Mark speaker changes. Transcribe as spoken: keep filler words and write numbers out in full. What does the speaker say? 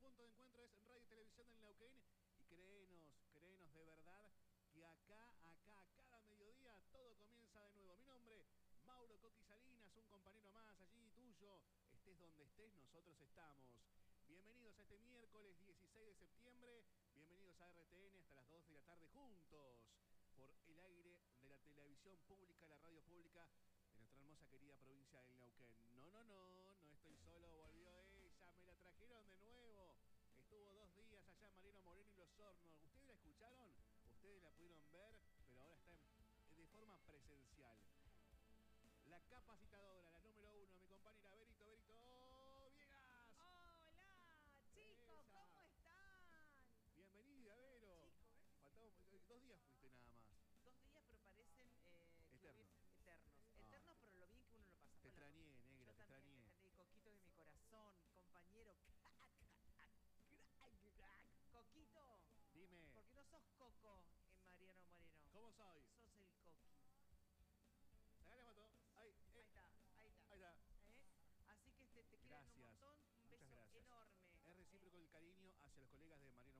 Speaker 1: punto de encuentro es Radio y Televisión del Neuquén. Y créenos, créenos de verdad que acá, acá, cada mediodía todo comienza de nuevo. Mi nombre, Mauro Coqui Salinas, un compañero más allí tuyo. Estés donde estés, nosotros estamos. Bienvenidos a este miércoles dieciséis de septiembre. Bienvenidos a R T N hasta las dos de la tarde juntos por el aire de la televisión pública, la radio pública de nuestra hermosa querida provincia del Neuquén. No, no, no, no estoy solo, volvió ella, me la trajeron de nuevo. Estuvo dos días allá en Mariano Moreno y Los Hornos. ¿Ustedes la escucharon? Ustedes la pudieron ver, pero ahora está en, de forma presencial. La capacitadora, la número uno, mi compañera Berito, Berito Viegas.
Speaker 2: Hola, chicos, ella. ¿Cómo están?
Speaker 1: Bienvenida, Vero.
Speaker 2: Chico, ¿eh?
Speaker 1: Faltaba, dos días fuiste nada más.
Speaker 2: Dos días, pero parecen eh,
Speaker 1: eternos.
Speaker 2: Que eternos.
Speaker 1: Ah,
Speaker 2: eternos, pero lo bien que uno lo pasa.
Speaker 1: Te extrañé, negra,
Speaker 2: Yo
Speaker 1: te
Speaker 2: también,
Speaker 1: extrañé.
Speaker 2: Te Coquito de mi corazón, compañero. Coquito.
Speaker 1: Dime.
Speaker 2: ¿Por qué no sos Coco en Mariano Moreno?
Speaker 1: ¿Cómo soy?
Speaker 2: Sos el Coqui.
Speaker 1: Sacale la foto. Ahí, eh.
Speaker 2: ahí está, ahí está.
Speaker 1: Ahí está.
Speaker 2: ¿Eh? Así que te, te quieren un montón. Un
Speaker 1: Muchas
Speaker 2: beso
Speaker 1: gracias.
Speaker 2: enorme.
Speaker 1: Es recíproco
Speaker 2: eh.
Speaker 1: el cariño hacia los colegas de Mariano